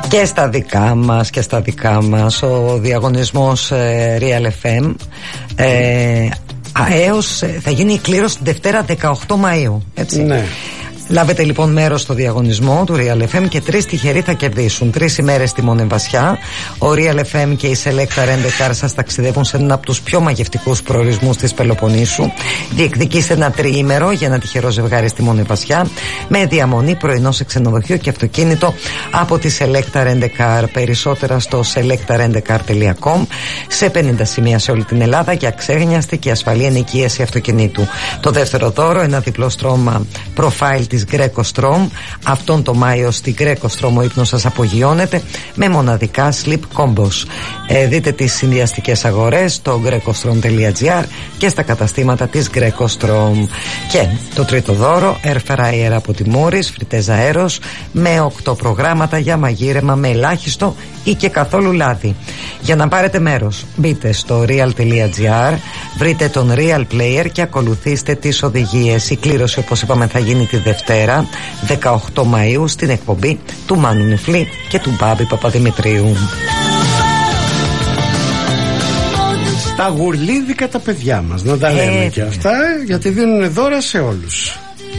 Και στα δικά μας ο διαγωνισμός Real FM θα γίνει η κλήρωση την Δευτέρα 18 Μαΐου, έτσι. Ναι. Λάβετε λοιπόν μέρος στο διαγωνισμό του Real FM και 3 τυχεροί θα κερδίσουν 3 ημέρες στη Μονεβασιά. Ο Real FM και η Selecta Rent-A-Car σας ταξιδεύουν σε έναν από τους πιο μαγευτικούς προορισμούς της Πελοποννήσου. Διεκδικήστε ένα τριήμερο για ένα τυχερό ζευγάρι στη Μονεβασιά με διαμονή, πρωινό σε ξενοδοχείο και αυτοκίνητο από τη Selecta Rent-A-Car. Περισσότερα στο selectarentacar.com, σε 50 σημεία σε όλη την Ελλάδα για αξέχαστη και ασφαλή ενοικίαση αυτοκινήτου. Το δεύτερο δώρο, ένα διπλό στρώμα profile της Greco Strom. Αυτόν το Μάιο στη Greco Strom ο ύπνος σας απογειώνεται με μοναδικά sleep combos. Δείτε τις συνδυαστικές αγορές στο grecostrom.gr και στα καταστήματα της Greco Strom. Και το τρίτο δώρο, air fryer από τη Μόρις, φριτές αέρος με 8 προγράμματα για μαγείρεμα με ελάχιστο ή και καθόλου λάδι. Για να πάρετε μέρος, μπείτε στο real.gr, βρείτε τον Real Player και ακολουθήστε τις οδηγίες. Η κλήρωση, όπως είπαμε, θα γίνει τη Δευτέρα 18 Μαΐου στην εκπομπή του Μάνου Νιφλή και του Μπάμπη Παπαδημητρίου. Τα γουρλίδικα τα παιδιά μας, να τα λέμε και αυτά, γιατί δίνουν δώρα σε όλους.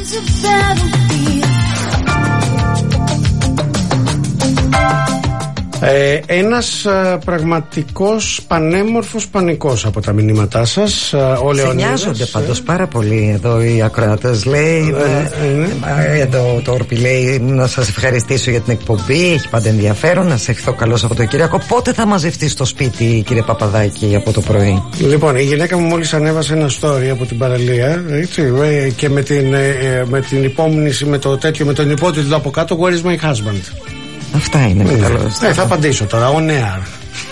Ένας πραγματικός πανέμορφος πανικός από τα μηνύματά σας, ο Λεωνίδας. Νοιάζονται πάντως πάρα πολύ εδώ οι ακροατές. Λέει εδώ το Ορπι λέει να σας ευχαριστήσω για την εκπομπή, έχει πάντα ενδιαφέρον, να σε ευχηθώ καλό Σαββατοκύριακο. Πότε θα μαζευτεί στο σπίτι, κύριε Παπαδάκη, από το πρωί? Λοιπόν, η γυναίκα μου μόλις ανέβασε ένα story από την παραλία, έτσι, και με την υπόμνηση, με το τέτοιο, με τον υπότιτλο από κάτω, Where is my husband? Αυτά είναι, καλώς. Θα απαντήσω τώρα, on air.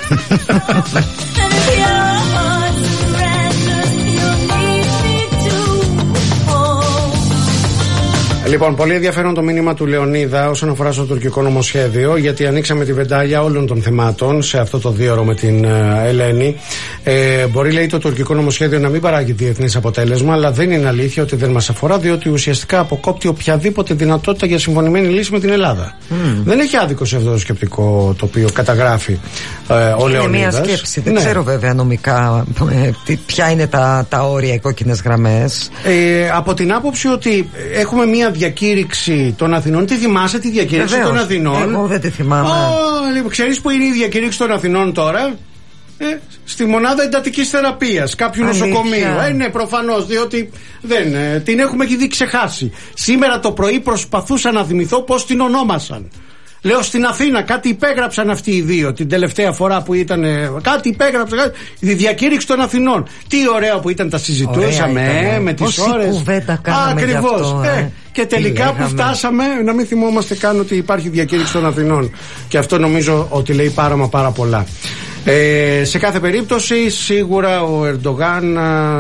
Λοιπόν, πολύ ενδιαφέρον το μήνυμα του Λεωνίδα όσον αφορά στο τουρκικό νομοσχέδιο, γιατί ανοίξαμε τη βεντάλια όλων των θεμάτων σε αυτό το 2ωρο με την Ελένη. Μπορεί, λέει, το τουρκικό νομοσχέδιο να μην παράγει διεθνές αποτέλεσμα, αλλά δεν είναι αλήθεια ότι δεν μας αφορά, διότι ουσιαστικά αποκόπτει οποιαδήποτε δυνατότητα για συμφωνημένη λύση με την Ελλάδα. Δεν έχει άδικο σε αυτό το σκεπτικό το οποίο καταγράφει ο Λεωνίδας. Είναι μια σκέψη. Δεν ξέρω βέβαια νομικά ποια είναι τα όρια, οι κόκκινες γραμμές. Από την άποψη ότι έχουμε μια διακήρυξη των Αθηνών. Τι θυμάσαι τη διακήρυξη των Αθηνών? Εγώ δεν τη θυμάμαι. Ξέρεις που είναι η διακήρυξη των Αθηνών τώρα? Στη μονάδα εντατικής θεραπείας κάποιου νοσοκομείου. Ναι, προφανώς, διότι την έχουμε ήδη ξεχάσει. Σήμερα το πρωί προσπαθούσα να θυμηθώ πώς την ονόμασαν. Λέω στην Αθήνα, κάτι υπέγραψαν αυτοί οι δύο την τελευταία φορά που ήταν. Κάτι υπέγραψαν. Η διακήρυξη των Αθηνών. Τι ωραία που ήταν, τα συζητούσαμε με τις ώρες. Ακριβώς. Και τελικά που φτάσαμε να μην θυμόμαστε καν ότι υπάρχει διακήρυξη των Αθηνών. Και αυτό νομίζω ότι λέει πάρα πολλά. Σε κάθε περίπτωση, σίγουρα ο Ερντογάν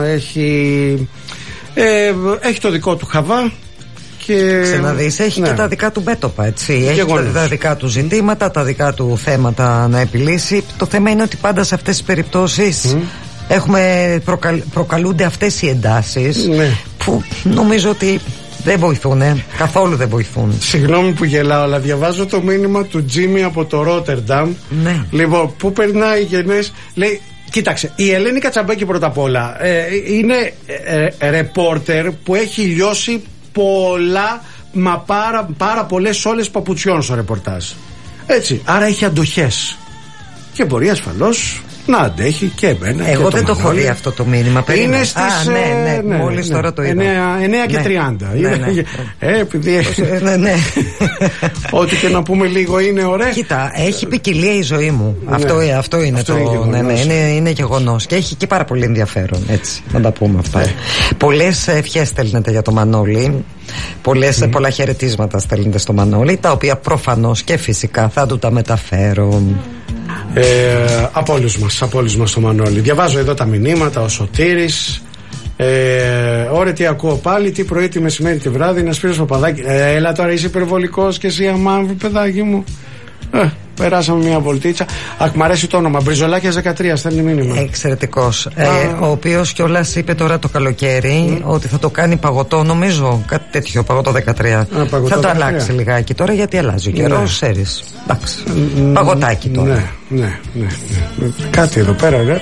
έχει το δικό του χαβά. Ξαναδείς, έχει και τα δικά του μέτωπα, έτσι. Έχει τα δικά του ζητήματα, τα δικά του θέματα να επιλύσει. Το θέμα είναι ότι πάντα σε αυτές τις περιπτώσεις προκαλούνται αυτές οι εντάσεις που νομίζω ότι δεν βοηθούν, καθόλου δεν βοηθούν. Συγγνώμη που γελάω, αλλά διαβάζω το μήνυμα του Τζίμι από το Ρότερνταμ. Λοιπόν, που περνάει γενές, λέει. Κοίταξε, η Ελένη Κατσαμπέκη πρώτα απ' όλα είναι ρεπόρτερ που έχει λιώσει πάρα πολλές όλες παπουτσιών στο ρεπορτάζ. Έτσι, άρα έχει αντοχές. Και μπορεί ασφαλώς να αντέχει και εμένα. Εγώ και δεν το έχω δει αυτό το μήνυμα. Είναι στις. Μόλις τώρα το είδα. 9 και 30. Επειδή. Ό,τι και να πούμε λίγο είναι ωραία. Κοίτα, έχει ποικιλία η ζωή μου. Αυτό είναι το. Είναι γεγονός. Και έχει και πάρα πολύ ενδιαφέρον. Έτσι, να τα πούμε αυτά. Πολλές ευχές στέλνετε για το Μανώλη. Πολλά χαιρετίσματα στέλνετε στο Μανώλη, τα οποία προφανώς και φυσικά θα του τα μεταφέρω. Από όλους μας το Μανώλη. Διαβάζω εδώ τα μηνύματα. Ο Σωτήρης, ωραία, τι ακούω πάλι, τι πρωί, τι μεσημέρι, τι βράδυ. Ένα Σπύρος Παπαδάκη. Έλα τώρα, είσαι υπερβολικός και εσύ αμάμβη, παιδάκι μου. περάσαμε μια βολτίτσα. Αχ, μ' αρέσει το όνομα. Μπριζολάκιας 13, στέλνει μήνυμα. Εξαιρετικός. Ο οποίος κιόλας είπε τώρα το καλοκαίρι ότι θα το κάνει παγωτό, νομίζω. Κάτι τέτοιο, παγωτό 13. Θα το αλλάξει λιγάκι τώρα γιατί αλλάζει ο καιρός, ξέρεις. Εντάξει. Παγωτάκι τώρα. Ναι. Κάτι εδώ πέρα, ναι.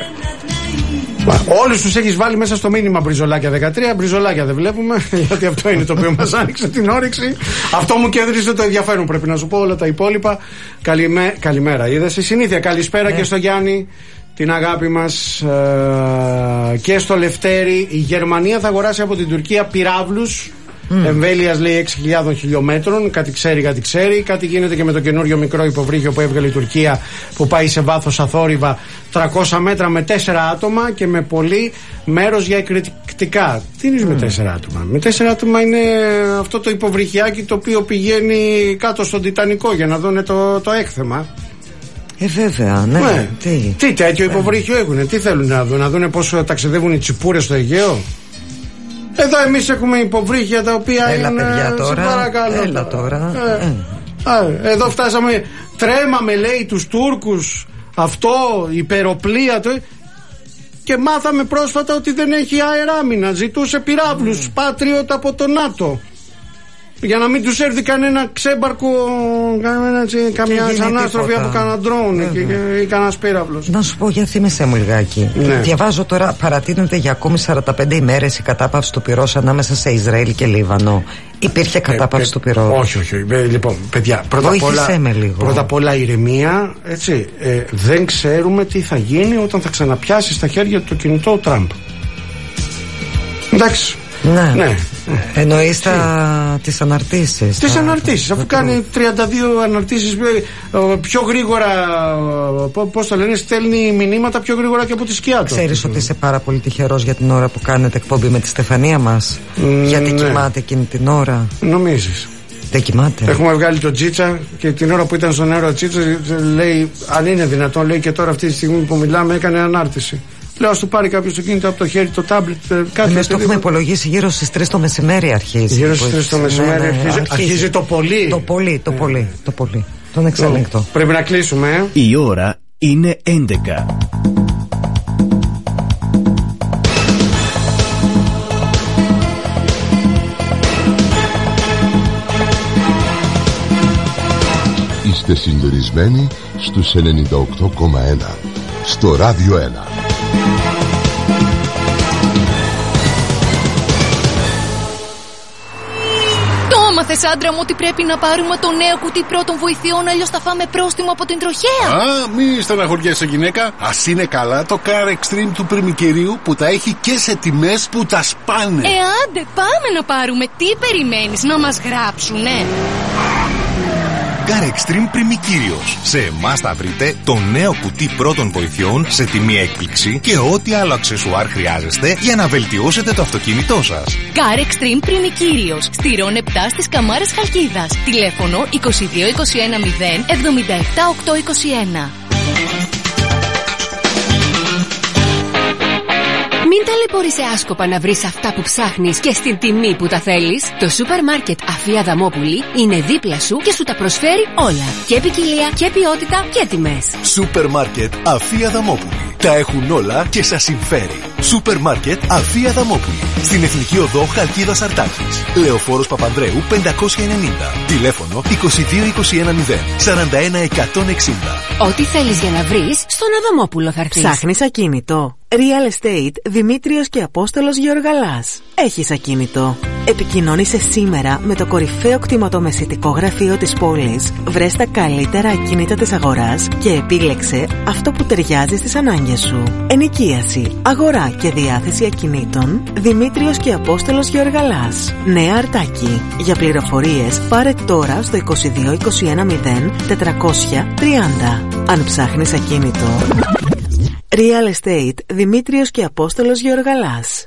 Όλους τους έχεις βάλει μέσα στο μήνυμα Μπριζολάκια 13. Μπριζολάκια δεν βλέπουμε, γιατί αυτό είναι το οποίο μας άνοιξε την όρεξη. Αυτό μου κέντρισε το ενδιαφέρον, πρέπει να σου πω. Όλα τα υπόλοιπα. Καλημέρα. Είδες η συνήθεια. Καλησπέρα και στο Γιάννη, την αγάπη μας, και στο Λευτέρη. Η Γερμανία θα αγοράσει από την Τουρκία πυράβλους εμβέλειας, λέει, 6.000 χιλιόμετρων. Κάτι ξέρει. Κάτι γίνεται και με το καινούριο μικρό υποβρύχιο που έβγαλε η Τουρκία, που πάει σε βάθος αθόρυβα 300 μέτρα με 4 άτομα και με πολύ μέρος για εκρηκτικά. Τι είναι με 4 άτομα? Με 4 άτομα είναι αυτό το υποβρυχιάκι το οποίο πηγαίνει κάτω στον Τιτανικό για να δουν το έκθεμα. Βέβαια, ναι. Τι τέτοιο υποβρύχιο έχουν? Τι θέλουν να δουν πώς ταξιδεύουν οι τσιπούρες στο Αιγαίο? Εδώ εμείς έχουμε υποβρύχια τα οποία είναι. Παιδιά, τώρα. Σε παρακαλώ. Έλα τώρα. Εδώ φτάσαμε. Τρέμαμε, λέει, τους Τούρκους. Αυτό, υπεροπλία του. Και μάθαμε πρόσφατα ότι δεν έχει αεράμινα. Ζητούσε πυράβλους Patriot από το ΝΑΤΟ. Για να μην τους έρθει κανένα ξέμπαρκο, καμιά ανάστροφη από κανένα ντρόουν ή κανένα πύραυλος. Να σου πω, για θύμισέ μου λιγάκι. Διαβάζω τώρα, παρατείνεται για ακόμη 45 ημέρες η κατάπαυση του πυρός ανάμεσα σε Ισραήλ και Λίβανο. Υπήρχε κατάπαυση του πυρός? Όχι. Λοιπόν, παιδιά, πρώτα απ' όλα ηρεμία, έτσι. Δεν ξέρουμε τι θα γίνει όταν θα ξαναπιάσει στα χέρια του το κινητό ο Τραμπ. Εντάξει. Ναι. Εννοείς τις αναρτήσεις? Τις αναρτήσεις, αφού κάνει 32 αναρτήσεις πιο γρήγορα. Πώς το λένε, στέλνει μηνύματα πιο γρήγορα και από τη σκιά του. Ξέρεις ότι είσαι πάρα πολύ τυχερός για την ώρα που κάνετε εκπομπή με τη Στεφανία μας? Γιατί κοιμάται εκείνη την ώρα? Νομίζεις? Δεν κοιμάται. Έχουμε βγάλει τον Τζίτσα και την ώρα που ήταν στον αέρα ο Τζίτσα λέει, αν είναι δυνατόν, λέει, και τώρα αυτή τη στιγμή που μιλάμε έκανε ανάρτηση. Λέω, ας του πάρει κάποιος το κινητό από το χέρι, το τάμπλετ, κάτι. Εμείς το έχουμε υπολογίσει γύρω στις 3 το μεσημέρι αρχίζει. Γύρω στις 3 το μεσημέρι αρχίζει το πολύ. Το πολύ. Τον εξελέγκτο. Πρέπει να κλείσουμε. Η ώρα είναι 11. Είστε συντονισμένοι στους 98,1 στο Ράδιο 1. Μάθες, άντρα μου, ότι πρέπει να πάρουμε το νέο κουτί πρώτων βοηθειών, αλλιώς θα φάμε πρόστιμο από την τροχέα. Μη στεναχωριέσαι, γυναίκα. Ας είναι καλά το Car Extreme του Πριμικυρίου που τα έχει και σε τιμές που τα σπάνε. Άντε, πάμε να πάρουμε. Τι περιμένεις, να μας γράψουνε? Car Extreme Πριμικύριος. Σε εμάς θα βρείτε το νέο κουτί πρώτων βοηθειών σε τιμή έκπληξη και ό,τι άλλο αξεσουάρ χρειάζεστε για να βελτιώσετε το αυτοκίνητό σας. Car Extreme Πριμικύριος. Στη Ρον 7 στις Καμάρες Χαλκίδας. Τηλέφωνο 2221 0 77 821. Μην ταλαιπωρείσαι άσκοπα να βρεις αυτά που ψάχνεις και στην τιμή που τα θέλεις. Το σούπερ μάρκετ Αφία Δαμόπουλη είναι δίπλα σου και σου τα προσφέρει όλα. Και ποικιλία και ποιότητα και τιμές. Σούπερ μάρκετ Αφία Δαμόπουλη. Τα έχουν όλα και σας συμφέρει. Σούπερ μάρκετ Αφία Δαμόπουλη. Στην Εθνική Οδό Χαλκίδας Αρτάχης. Λεωφόρος Παπανδρέου 590. Τηλέφωνο 2221 0 41 160. Ό,τι θέλεις για να βρεις, στον Αδαμόπουλο θα έρθεις. Ψάχνεις ακίνητο? Real Estate Δημήτριος και Απόστολος Γεωργαλάς. Έχεις ακίνητο? Επικοινώνησε σήμερα με το κορυφαίο κτηματομεσητικό γραφείο της πόλης. Βρες τα καλύτερα ακίνητα της αγοράς και επίλεξε αυτό που ταιριάζει στις ανάγκες σου. Ενοικίαση, αγορά και διάθεση ακινήτων. Δημήτριος και Απόστολος Γεωργαλάς. Νέα Αρτάκη. Για πληροφορίες πάρε τώρα στο 2221 0 430. Αν ψάχνεις ακίνητο, Real Estate Δημήτριος και Απόστολος Γεωργαλάς.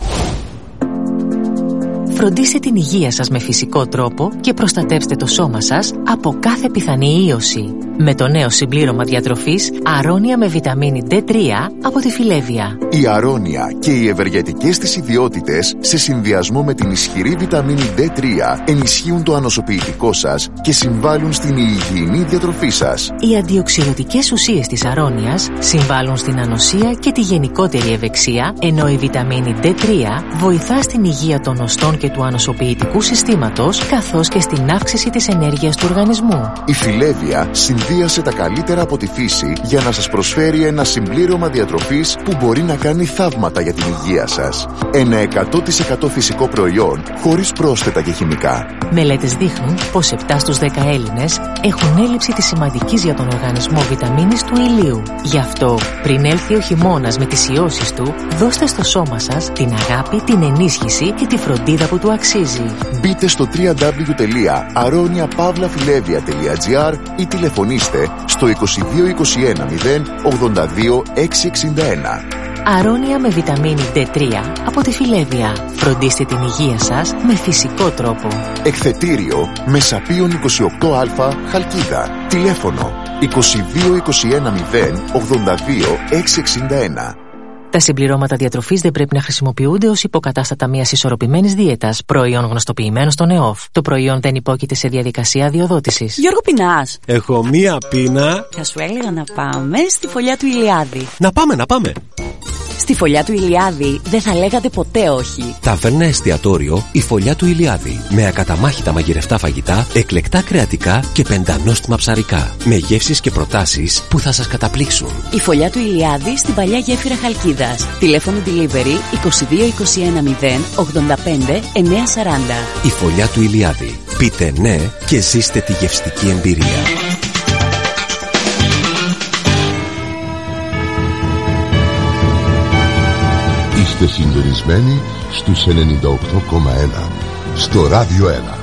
Φροντίστε την υγεία σας με φυσικό τρόπο και προστατεύστε το σώμα σας από κάθε πιθανή ίωση. Με το νέο συμπλήρωμα διατροφής Αρώνια με βιταμίνη D3 από τη Φιλέβια. Η Αρώνια και οι ευεργετικές της ιδιότητες σε συνδυασμό με την ισχυρή βιταμίνη D3 ενισχύουν το ανοσοποιητικό σας και συμβάλλουν στην υγιεινή διατροφή σας. Οι αντιοξυδοτικές ουσίες της αρώνιας συμβάλλουν στην ανοσία και τη γενικότερη ευεξία, ενώ η βιταμίνη D3 βοηθά στην υγεία των οστών και του ανοσοποιητικού συστήματος, καθώς και στην αύξηση της ενέργειας του οργανισμού. Η Φιλέβια συνδύασε τα καλύτερα από τη φύση για να σας προσφέρει ένα συμπλήρωμα διατροφής που μπορεί να κάνει θαύματα για την υγεία σας. Ένα 100% φυσικό προϊόν χωρίς πρόσθετα και χημικά. Μελέτες δείχνουν πως 7 στους 10 Έλληνες έχουν έλλειψη της σημαντικής για τον οργανισμό βιταμίνης του ηλίου. Γι' αυτό, πριν έλθει ο χειμώνας με τις ιώσεις του, δώστε στο σώμα σας την αγάπη, την ενίσχυση και τη φροντίδα που του αξίζει. Μπείτε στο www.aroniapavlafilevia.gr ή τηλεφωνήστε στο 2221 082 661. Αρώνια με βιταμίνη D3 από τη Φιλέβια. Φροντίστε την υγεία σας με φυσικό τρόπο. Εκθετήριο Μεσαπίων 28α Χαλκίδα. Τηλέφωνο 2221 082 661. Τα συμπληρώματα διατροφής δεν πρέπει να χρησιμοποιούνται ως υποκατάστατα μιας ισορροπημένης δίαιτας, προϊόν γνωστοποιημένο στον ΕΟΦ. Το προϊόν δεν υπόκειται σε διαδικασία αδειοδότησης. Γιώργο, πεινάς? Έχω μία πείνα. Θα σου έλεγα να πάμε στη φωλιά του Ηλιάδη. Να πάμε. Στη φωλιά του Ηλιάδη δεν θα λέγατε ποτέ όχι. Ταβέρνα εστιατόριο η Φωλιά του Ηλιάδη. Με ακαταμάχητα μαγειρευτά φαγητά, εκλεκτά κρεατικά και πεντανόστιμα ψαρικά. Με γεύσεις και προτάσεις που θα σας καταπλήξουν. Η Φωλιά του Ηλιάδη στην παλιά γέφυρα Χαλκίδας. Τηλέφωνο delivery 2221 085 940. Η Φωλιά του Ηλιάδη. Πείτε ναι και ζήστε τη γευστική εμπειρία. Είστε συντονισμένοι στους 98,1 στο Ράδιο 1.